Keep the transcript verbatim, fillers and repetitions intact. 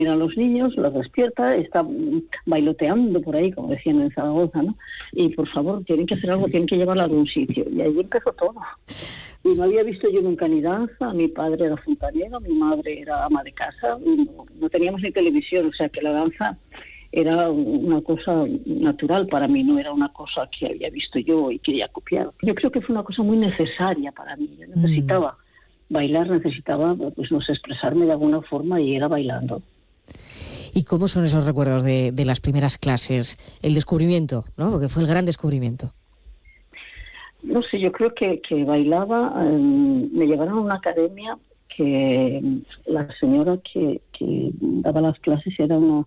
a los niños, los despierta, está bailoteando por ahí, como decían en Zaragoza, ¿no? Y por favor, tienen que hacer algo, tienen que llevarla a algún sitio. Y ahí empezó todo. Y no había visto yo nunca ni danza, mi padre era fontanero, mi madre era ama de casa, y no, no teníamos ni televisión, o sea que la danza era una cosa natural para mí, no era una cosa que había visto yo y quería copiar. Yo creo que fue una cosa muy necesaria para mí, yo necesitaba mm. bailar, necesitaba, pues no sé, expresarme de alguna forma y era bailando. ¿Y cómo son esos recuerdos de, de las primeras clases? El descubrimiento, ¿no? Porque fue el gran descubrimiento. No sé, yo creo que, que bailaba, eh, me llevaron a una academia que la señora que, que daba las clases era una